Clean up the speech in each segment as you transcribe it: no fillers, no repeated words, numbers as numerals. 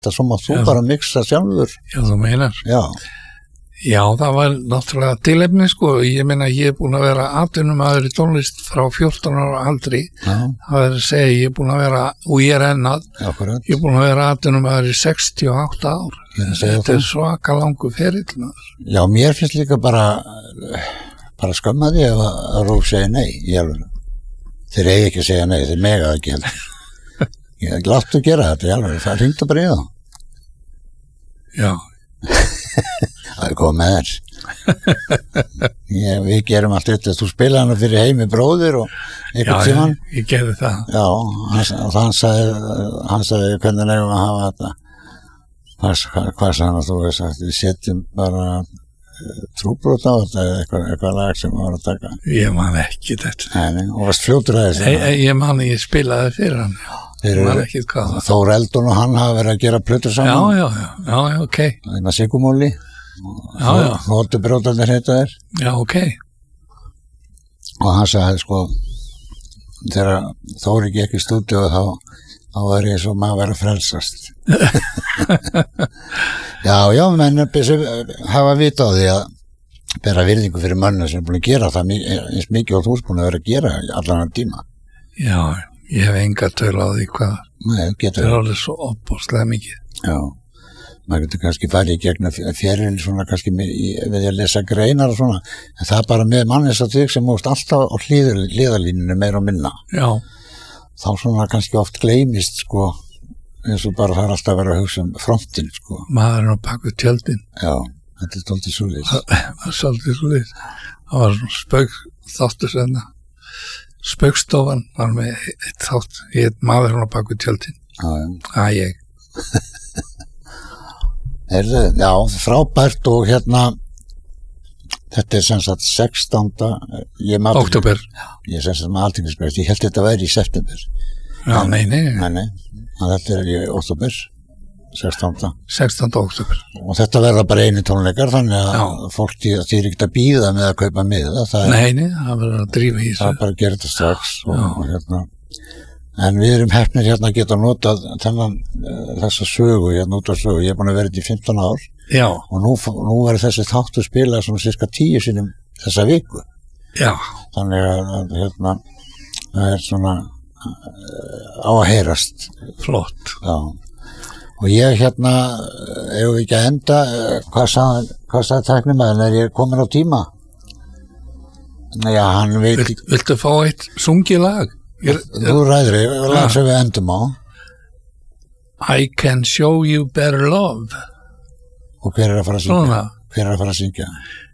þetta, svo mátt þú bara mixa sjálfur. Já, þú meinar. Já, það var náttúrulega tilefni, sko. Ég meina, ég búin að vera atvinnumaður í tónlist frá 14 ára aldri. Það að segja, ég búin að vera, og ég ennað, ég búin að vera atvinnumaður í 68 ár. Þetta svaka langu ferill, maður. Já, mér finnst líka bara skammaði ef að Róf segja nei í alveg. Þeir eigi ekki að segja nei, þeir mega ekki heldur. Ég láttu gera þetta í alveg, það hringdu bara í þá. Já. Það komið með þér. Við gerum allt þetta. Þú spilaði hana fyrir Heimi bróðir og einhvern tímann. Já, ég gerði það. Já, hann sagði hvernig nefnum að hafa þetta. Hvað sagði hann að þú hefði sagt? Við setjum bara trúbrot á þetta eða eitthvað lag sem við varum að taka. Ég man ekki þetta. Nei, og varst fljótur að þessu. Ég spilaði fyrir hann. Þór Eldon og hann hafa verið að gera plötur saman. Já, ok. Það er Sigurmóli. Nótubrótarnir heita þér. Já, ok. Og hann sagði, sko, þegar Þór gekk í stúdíu þá var ég svo maður að vera frelsast. Já, menn hafa vita á því að bera virðingu fyrir mönnu sem er búin að gera það eins mikið og þú er búin að vera að gera allan að tíma. Já, ég hef enga töl á því hvað. Nei, það er alveg svo opbóðslega mikið. Já, maður getur kannski farið í gegn fjæril svona kannski við að lesa greinar og svona, en það er bara með mannis að þig sem múst alltaf á hliðalínunni meira og minna. Já. Þá svona kannski oft gleymist, sko, eins og bara það er alltaf að vera að hugsa frontin, sko. Maðurinn á baku tjöldin. Já, þetta er svolítið svoleiðis. Það er svolítið svoleiðis. Það var svona þáttur senna. Spaukstofan var með eitt þátt, maðurinn á baku tjöldin. Ég. Já, frábært og hérna, þetta er sem sagt 16. Október. Ég sem sagt með Alþingisbreið, ég held þetta væri í september. Já, nei. Þetta er í október, 16. 16. október. Og þetta verða bara einu tónleikar, þannig að fólk þýr ekkert að bíða með að kaupa miða. Nei, það verður að drífa í þessu. Það er bara að gera þetta strax og hérna. En við erum heppnir hérna að geta notað þessa sögu, útvarpssögu. Ég er búin að vera þetta í 15 ár. Já. Og nú verður þessi þáttur spilað svona cirka 10 sinnum þessa viku. Já. Þannig að hérna, það er svona á að heyrast. Flott. Já. Og ég hérna, ef við ekki að enda, hvað sagði tæknimaðurinn, er ég komin á tíma? Já, hann veit ekki. Viltu fá eitt sungið lag? Þú ræður, lag sem við endum á. I Can Show You Better Love. Og hver er að fara að syngja? Hver er að fara að syngja?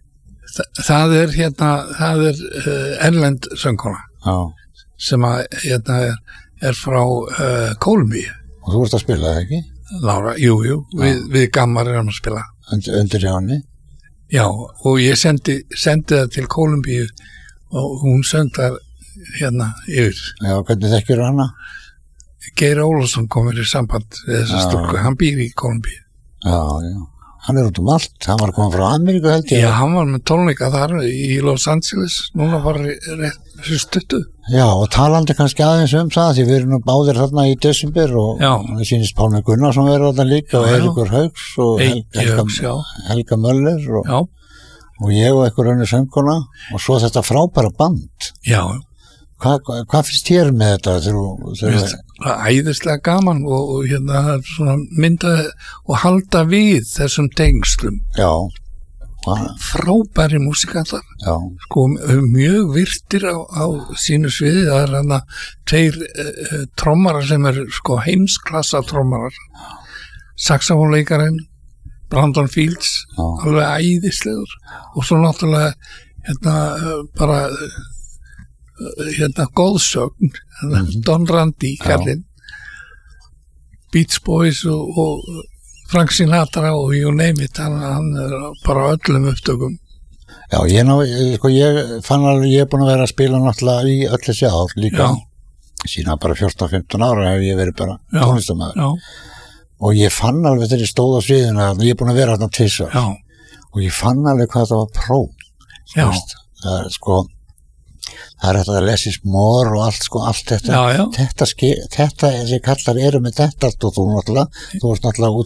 Það er erlend söngkona. Já. Sem að er frá Kólumbíu. Og þú ert að spila það ekki? Lára, jú, við Gammar erum að spila. Undir hjá henni? Já, og ég sendi það til Kólumbíu og hún söng þar yfir. Já, hvernig þekkir hana? Geir Ólafsson komur í samband við þessa stúlku, hann býr í Kólumbíu. Já, hann er út allt, hann var komið frá Ameríku held ég. Já, hann var með tónleika þar í Los Angeles, núna var rétt stuttu. Já, og talandi kannski aðeins það, því við erum nú báðir þarna í desember og það sýnist Pálmi Gunnarsson verður þarna líka og Eiríkur Hauks og Helga Möller og ég og einhver önnur söngkona og svo þetta frábæra band. Já. Hvað finnst þér með þetta? Æðislega gaman og svona mynda og halda við þessum tengslum. Já. Frábæri músikantar. Já. Sko mjög virtir á sínu sviði. Það er tveir trommarar sem er sko heimsklassa trommarar. Saxofónleikarinn Brandon Fields, alveg æðislegur og svo náttúrulega bara góðsögn, Don Randi kallinn, Beach Boys og Frank Sinatra og you name it, hann er bara öllum upptökum. Já, ég fann alveg, ég er búin að vera að spila náttúrulega í öll þessi ár líka. Síðan bara 14-15 ára hef ég verið bara tónlistarmaður. Já. Og ég fann alveg þegar ég stóð á sviðinu að ég er búin að vera þarna tvisvar. Já. Og ég fann alveg hvað það var próf. Já. Það er sko, Það er þetta Less is More og allt þetta. Já. Þetta þessi kallar eru með þetta allt og þú náttúrulega út